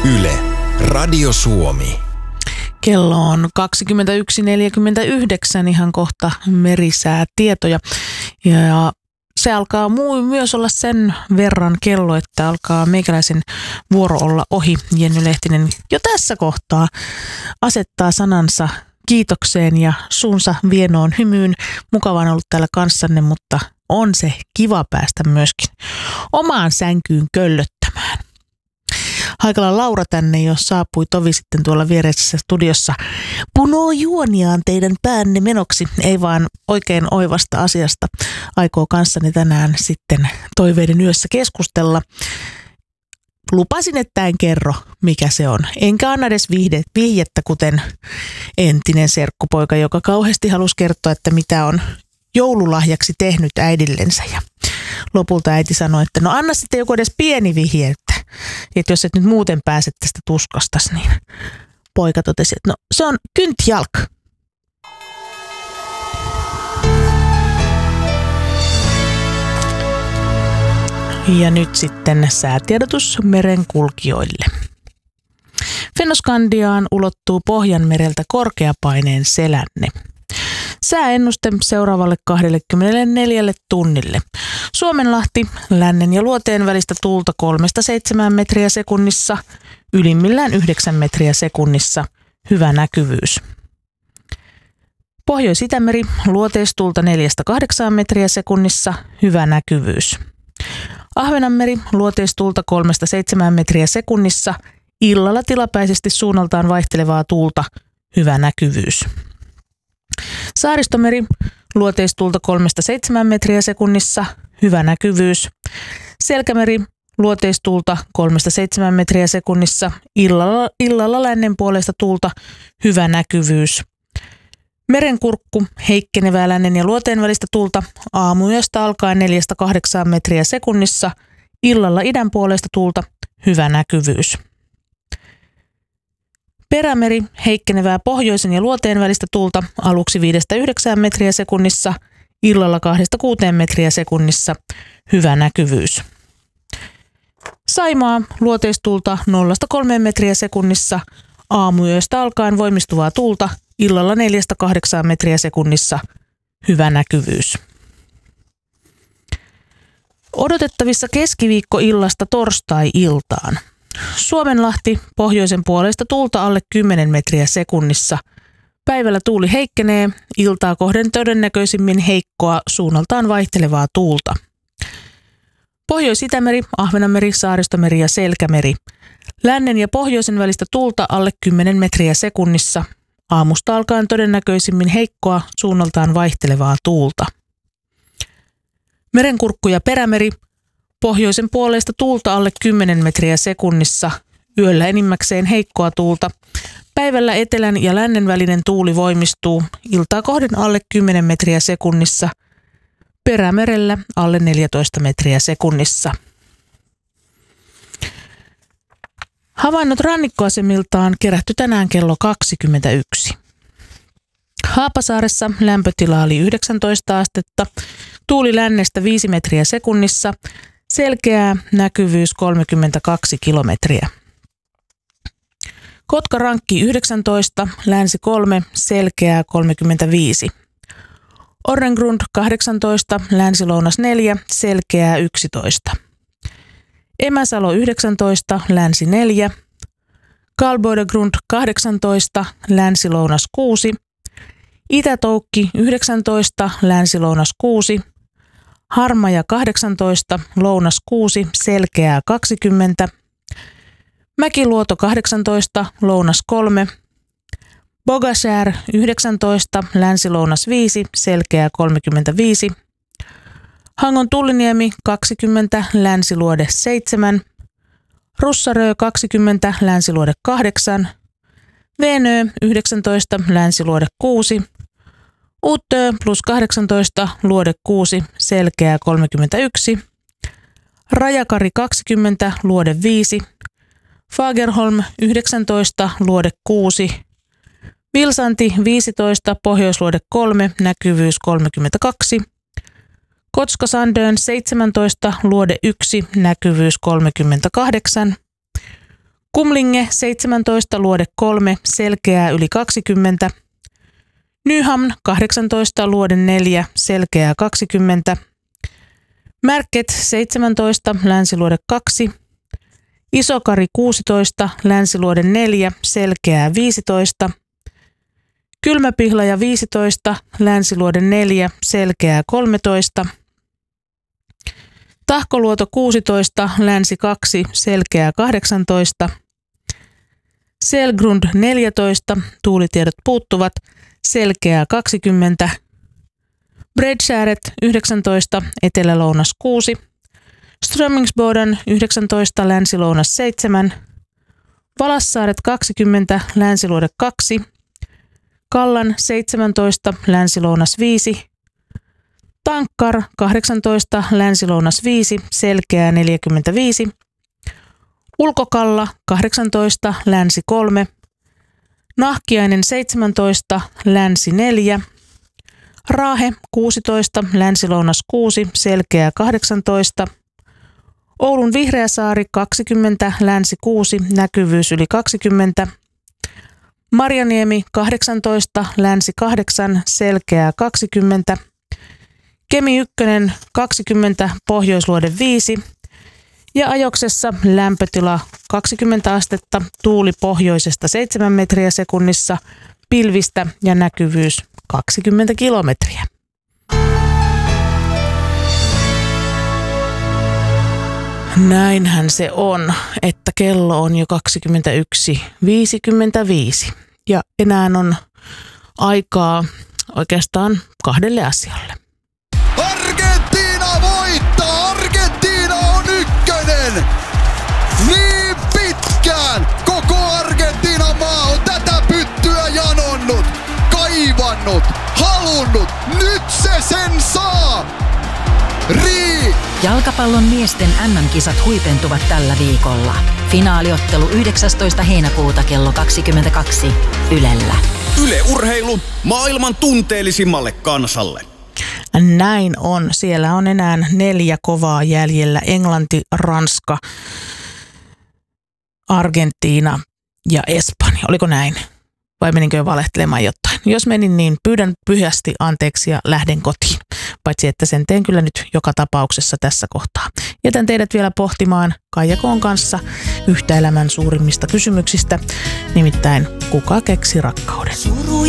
Yle, Radio Suomi. Kello on 21.49, ihan kohta merisäätietoja. Ja se alkaa myös olla sen verran kello, että alkaa meikäläisen vuoro olla ohi. Jenny Lehtinen jo tässä kohtaa asettaa sanansa kiitokseen ja suunsa vienoon hymyyn. Mukava on ollut täällä kanssanne, mutta on se kiva päästä myöskin omaan sänkyyn köllöttämään. Haikalan Laura tänne jo saapui tovi sitten tuolla viereisessä studiossa. Punoo juoniaan teidän päänne menoksi, ei vaan oikein oivasta asiasta. Aikoo kanssani tänään sitten toiveiden yössä keskustella. Lupasin, että en kerro, mikä se on. Enkä anna edes vihjettä, kuten entinen serkkupoika, joka kauheasti halusi kertoa, että mitä on joululahjaksi tehnyt äidillensä. Ja lopulta äiti sanoi, että no anna sitten joku edes pieni vihje, että jos et nyt muuten pääse tästä tuskastas, niin poika totesi, että no se on kyntjalk. Ja nyt sitten säätiedotus merenkulkijoille. Fennoskandiaan ulottuu Pohjanmereltä korkeapaineen selänne. Sääennuste seuraavalle 24 tunnille. Suomenlahti, lännen ja luoteen välistä tuulta 3-7 metriä sekunnissa, ylimmillään 9 metriä sekunnissa, hyvä näkyvyys. Pohjois-Itämeri, luoteistuulta 4-8 metriä sekunnissa, hyvä näkyvyys. Ahvenanmeri, luoteistuulta 3-7 metriä sekunnissa, illalla tilapäisesti suunnaltaan vaihtelevaa tuulta, hyvä näkyvyys. Saaristomeri, luoteistuulta 3-7 metriä sekunnissa, hyvä näkyvyys. Selkämeri, luoteistuulta 3-7 metriä sekunnissa, illalla lännen puolesta tuulta, hyvä näkyvyys. Merenkurkku, heikkenevää lännen ja luoteen välistä tuulta, aamuyöstä alkaen 4-8 metriä sekunnissa, illalla idän puolesta tuulta, hyvä näkyvyys. Perämeri, heikkenevää pohjoisen ja luoteen välistä tuulta, aluksi 5-9 metriä sekunnissa, illalla 2-6 metriä sekunnissa, hyvä näkyvyys. Saimaa, luoteistuulta 0-3 metriä sekunnissa, aamuyöstä alkaen voimistuvaa tuulta, illalla 4-8 metriä sekunnissa, hyvä näkyvyys. Odotettavissa keskiviikkoillasta torstai-iltaan. Suomenlahti, pohjoisen puolesta tuulta alle 10 metriä sekunnissa. Päivällä tuuli heikkenee, iltaa kohden todennäköisimmin heikkoa suunnaltaan vaihtelevaa tuulta. Pohjois-Itämeri, Ahvenanmeri, Saaristomeri ja Selkämeri. Lännen ja pohjoisen välistä tuulta alle 10 metriä sekunnissa. Aamusta alkaen todennäköisimmin heikkoa suunnaltaan vaihtelevaa tuulta. Merenkurkku ja Perämeri, pohjoisen puolesta tuulta alle 10 metriä sekunnissa, yöllä enimmäkseen heikkoa tuulta. Päivällä etelän ja lännen välinen tuuli voimistuu, iltaa kohden alle 10 metriä sekunnissa, Perämerellä alle 14 metriä sekunnissa. Havainnot rannikkoasemiltaan kerätty tänään kello 21. Haapasaaressa lämpötila oli 19 astetta, tuuli lännestä 5 metriä sekunnissa, selkeää näkyvyys 32 kilometriä. Kotkarankki 19, länsi 3, selkeää 35. Orrengrund 18, länsi-lounas 4, selkeää 11. Emäsalo 19, länsi 4. Kalboidegrund 18, länsi-lounas 6. Itätoukki 19, länsi-lounas 6. Harmaja 18, lounas 6, selkeää 20. Mäkiluoto 18, lounas 3. Bogasjär 19, länsi-lounas 5, selkeää 35. Hangon Tulliniemi 20, länsiluode 7. Russarö 20, länsiluode 8. Venö 19, länsiluode 6. Uttö plus 18, luode 6, selkeää 31. Rajakari 20, luode 5. Fagerholm 19, luode 6. Vilsanti 15, pohjoisluode 3, näkyvyys 32. Kotskasandön 17, luode 1, näkyvyys 38. Kumlinge 17, luode 3, selkeää yli 20. Nyhamn 18, luode 4, selkeää 20. Märket 17, länsiluode 2. Isokari 16, länsiluode 4, selkeää 15. Kylmäpihlaja 15, länsiluode 4, selkeää 13. Tahkoluoto 16, länsi 2, selkeää 18. Selgrund 14, tuulitiedot puuttuvat, selkeää 20. Bredskäret 19, etelä-lounas 6. Strömingsboden 19, länsi-lounas 7. Valassaaret 20, länsiluode 2. Kallan 17, länsi-lounas 5. Tankkar 18, länsi-lounas 5, selkeää 45. Ulkokalla 18, länsi 3. Nahkiainen 17, länsi 4. Raahe 16, länsi-lounas 6, selkeää 18. Oulun Vihreäsaari 20, länsi 6, näkyvyys yli 20. Marjaniemi 18, länsi 8, selkeää 20. Kemi 1 20, pohjoisluode 5. Ja Ajoksessa lämpötila 20 astetta, tuuli pohjoisesta 7 metriä sekunnissa, pilvistä ja näkyvyys 20 kilometriä. Näinhän se on, että kello on jo 21.55 ja enää on aikaa oikeastaan 2 asialle. Argentiina voittaa! Argentiina on ykkönen! Niin pitkään koko Argentiinan maa on tätä pyttyä janonnut, kaivannut, halunnut. Nyt se sen saa! Jalkapallon miesten MM-kisat huipentuvat tällä viikolla. Finaaliottelu 19. heinäkuuta kello 22 Ylellä. Yle Urheilu maailman tunteellisimmalle kansalle. Näin on. Siellä on enää 4 kovaa jäljellä. Englanti, Ranska, Argentiina ja Espanja. Oliko näin? Vai meninkö jo valehtelemaan jotain? Jos menin, niin pyydän pyhästi anteeksi ja lähden kotiin. Paitsi että sen teen kyllä nyt joka tapauksessa tässä kohtaa. Jätän teidät vielä pohtimaan Kaija Koon kanssa yhtä elämän suurimmista kysymyksistä, nimittäin kuka keksi rakkauden?